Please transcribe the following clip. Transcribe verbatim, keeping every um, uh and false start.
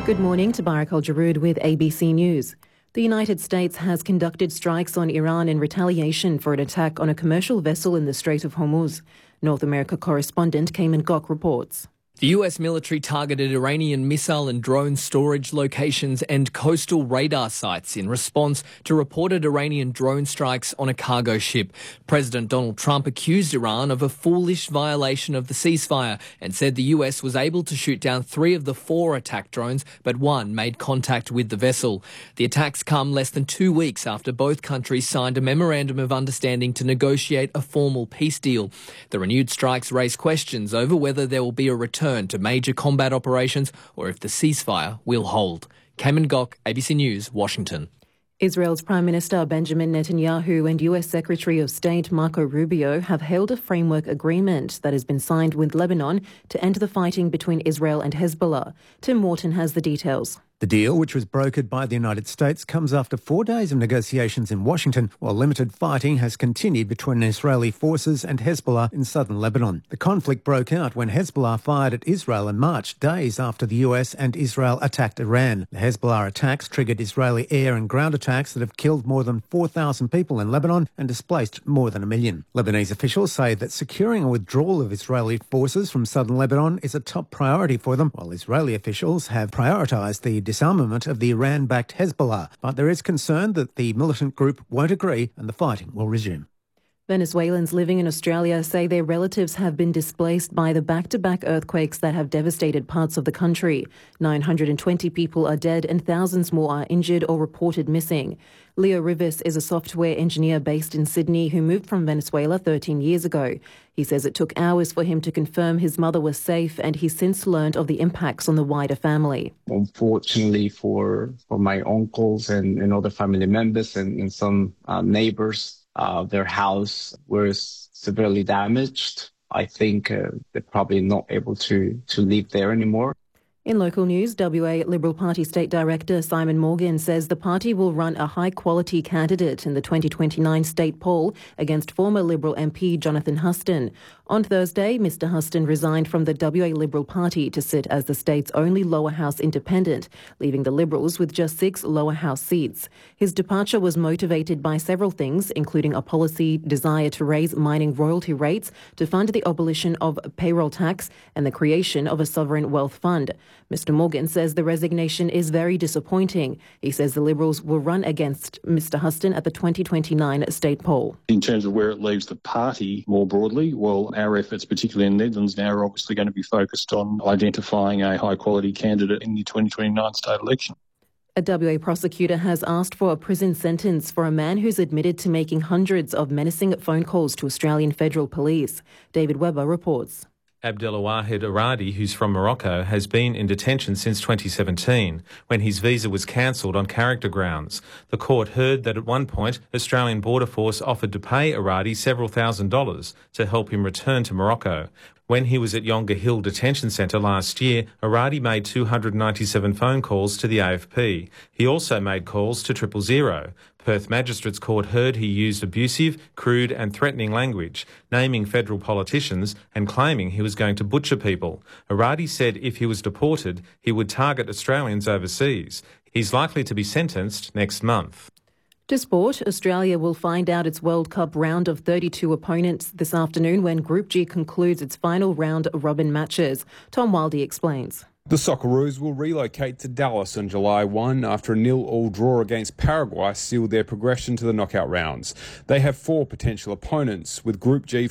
Good morning, Tabarak Al-Jarood with A B C News. The United States has conducted strikes on Iran in retaliation for an attack on a commercial vessel in the Strait of Hormuz. North America correspondent Cayman Gok reports. The U S military targeted Iranian missile and drone storage locations and coastal radar sites in response to reported Iranian drone strikes on a cargo ship. President Donald Trump accused Iran of a foolish violation of the ceasefire and said the U S was able to shoot down three of the four attack drones, but one made contact with the vessel. The attacks come less than two weeks after both countries signed a memorandum of understanding to negotiate a formal peace deal. The renewed strikes raise questions over whether there will be a return to major combat operations or if the ceasefire will hold. Cayman Gok, A B C News, Washington. Israel's Prime Minister Benjamin Netanyahu and U S Secretary of State Marco Rubio have hailed a framework agreement that has been signed with Lebanon to end the fighting between Israel and Hezbollah. Tim Morton has the details. The deal, which was brokered by the United States, comes after four days of negotiations in Washington, while limited fighting has continued between Israeli forces and Hezbollah in southern Lebanon. The conflict broke out when Hezbollah fired at Israel in March, days after the U S and Israel attacked Iran. The Hezbollah attacks triggered Israeli air and ground attacks that have killed more than four thousand people in Lebanon and displaced more than a million. Lebanese officials say that securing a withdrawal of Israeli forces from southern Lebanon is a top priority for them, while Israeli officials have prioritised the disarmament of the Iran-backed Hezbollah. But there is concern that the militant group won't agree and the fighting will resume. Venezuelans living in Australia say their relatives have been displaced by the back-to-back earthquakes that have devastated parts of the country. nine hundred twenty people are dead and thousands more are injured or reported missing. Leo Rivas is a software engineer based in Sydney who moved from Venezuela thirteen years ago. He says it took hours for him to confirm his mother was safe, and he's since learned of the impacts on the wider family. Unfortunately for, for my uncles and, and other family members and, and some uh, neighbors, Uh, their house was severely damaged. I think uh, they're probably not able to, to live there anymore. In local news, W A Liberal Party State Director Simon Morgan says the party will run a high-quality candidate in the twenty twenty-nine state poll against former Liberal M P Jonathan Huston. On Thursday, Mr Huston resigned from the W A Liberal Party to sit as the state's only lower house independent, leaving the Liberals with just six lower house seats. His departure was motivated by several things, including a policy desire to raise mining royalty rates, to fund the abolition of payroll tax and the creation of a sovereign wealth fund. Mister Morgan says the resignation is very disappointing. He says the Liberals will run against Mister Huston at the twenty twenty-nine state poll. In terms of where it leaves the party more broadly, well, our efforts, particularly in the Netherlands now, are obviously going to be focused on identifying a high-quality candidate in the twenty twenty-nine state election. A W A prosecutor has asked for a prison sentence for a man who's admitted to making hundreds of menacing phone calls to Australian Federal Police. David Webber reports. Abdelwahid Aradi, who's from Morocco, has been in detention since twenty seventeen, when his visa was cancelled on character grounds. The court heard that at one point, Australian Border Force offered to pay Aradi several thousand dollars to help him return to Morocco. When he was at Yonga Hill Detention Centre last year, Aradi made two hundred ninety-seven phone calls to the A F P. He also made calls to Triple Zero. Perth Magistrates Court heard he used abusive, crude and threatening language, naming federal politicians and claiming he was going to butcher people. Aradi said if he was deported, he would target Australians overseas. He's likely to be sentenced next month. To sport, Australia will find out its World Cup round of thirty-two opponents this afternoon when Group G concludes its final round robin matches. Tom Wildey explains. The Socceroos will relocate to Dallas on July first after a nil-all draw against Paraguay sealed their progression to the knockout rounds. They have four potential opponents, with Group G